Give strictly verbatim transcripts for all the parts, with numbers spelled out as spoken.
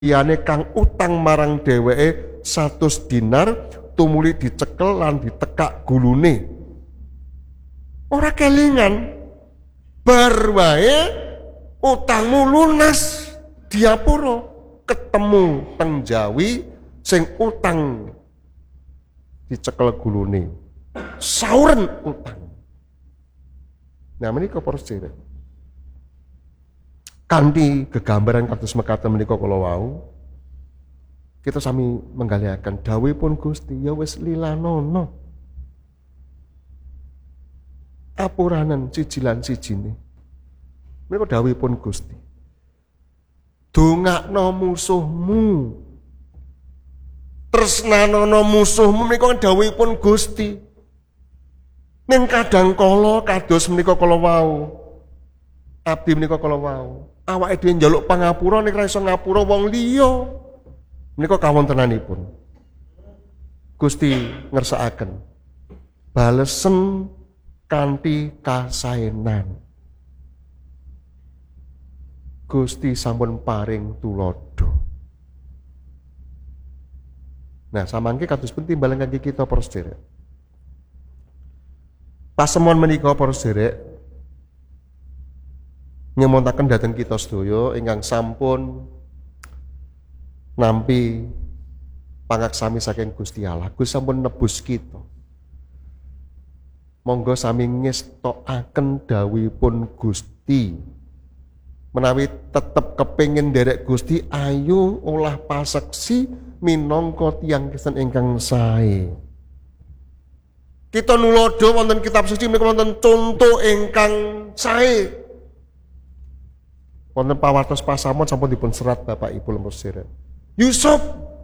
liyane kang utang marang dheweke satus dinar tumuli dicekel lan ditekak gulune. Ora kelingan bar wae utangmu lunas diapura ketemu teng Jawi sing utang dicekel gulune. Sauren utang. Nah menika para sedherek. Kanthi gegambaran kados mekaten menika kula wau kita sami menggaliaken dawuhipun Gusti ya wis lilanono. Apuranen siji lan sijine. Menika dawuhipun Gusti. Dongakno musuhmu. Tresnanono musuhmu menika dawuhipun Gusti. Ning kadang kala kados menika kala wau. Abdi menika kala wau. Awake dhewe njaluk pangapura nek ora iso ngapura wong liya. Menika kawontenanipun. Gusti ngersakaken balesen kanthi kasaenan. Gusti sampun paring tulodo. Nah, samangke kados pun timbalan kangge kita para sedherek. Pasemon menika para sedherek nyemontaken dhateng kita sedaya ingkang sampun nampi pangaksami saking Gusti Allah. Gusti sampun nebus kita. Monggo sami ngestokaken dawuhipun Gusti. Menawi tetep kepingin nderek Gusti, ayo olah paseksi minangka tiyang Kristen ingkang sae. Kita nulodo wonten kitab suci menika wonten conto ingkang sae. Wonten pawartos pasamon sampun dipun serat Bapak Ibu lan sedherek. Yusuf.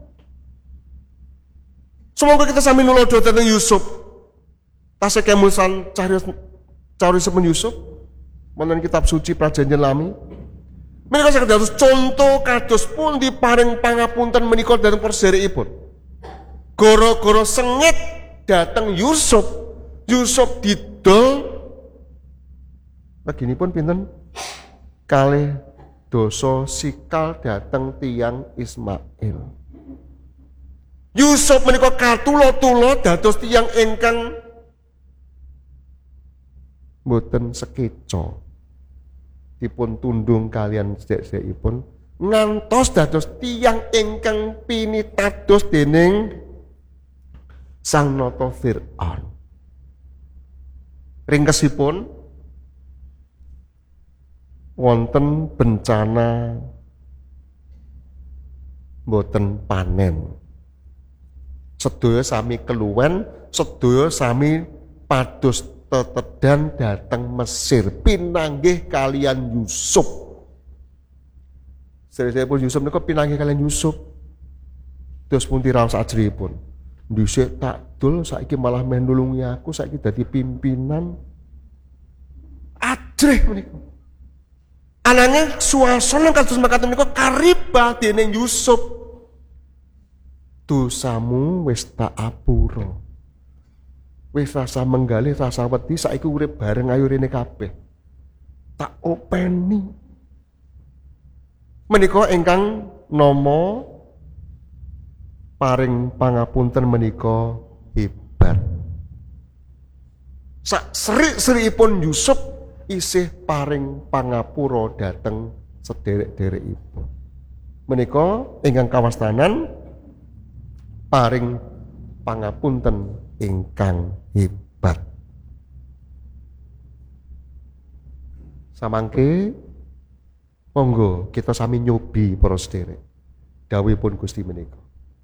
Semoga kita sami nulodo tentang Yusuf. Tasih kemusan cari cari semen Yusuf. Wonten kitab suci Prajanjian Lami. Menika saged dados contoh kados pun diparing pangapunten menika dhateng sedherekipun. Gara-gara sengit dhateng Yusuf. Yusuf didol reginipun pinten? Kalih dosa sikal dhateng tiyang Ismail. Yusuf menika katulo-tulo dados tiyang ingkang boten sekeca. Dipun tundung kalian sedherek-sedherekipun ngantos dados tiyang ingkang pinitados dening sang nata Firaun. Ringkesipun wonten bencana boten panen. Sedaya sami keluwen, sedaya sami pados tetedan dateng Mesir pinanggih kalian Yusuf. Sedherek-sedherek Yusuf menika pinanggih kalian Yusuf. Terus pun tiraos ajripun. Dhisik tak dul saiki malah meh nulungi aku, saiki dadi pimpinan. Ajrih menika. Ananging suasana kados mekaten menika karibah dening Yusuf. Dosamu wis tak apura. Wis rasa menggalih, rasa wedi, saiki urip bareng ayu rene kabeh. Tak openi. Menika ingkang nama paring pangapunten menika hebat. Sak serik-serikipun Yusuf isih paring pangapura dhateng sederek-derekipun. Menika ingkang kawastanan paring pangapunten ingkang hebat. Samangke monggo kita sami nyobi para sedherek dawuhipun Gusti menika.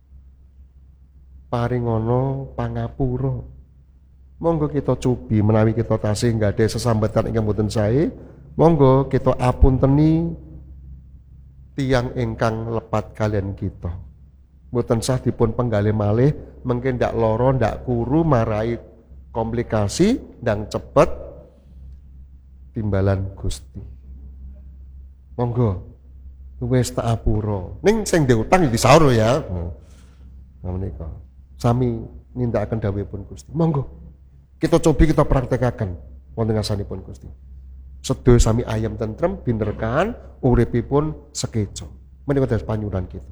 Paringono pangapura. Monggo kita cobi menawi kita tasih nggade sesambatan ingkang boten sae, monggo kita apunteni tiyang ingkang lepat kalian kita. Mboten sah dipun penggalih malih, mungkin ndak loro, ndak kuru, marai komplikasi, ndang cepet timbalan Gusti. Monggo, wis tak apura. Ning sing diutang iki disaur ya. Nah menika. Sami nindakaken dawuhipun Gusti. Monggo. Kita cobi kita praktekaken wonten ngarsanipun Gusti. Sedaya sami ayam tentrem, binerkan, uripipun sekeca. menika dados panyuwunan kita.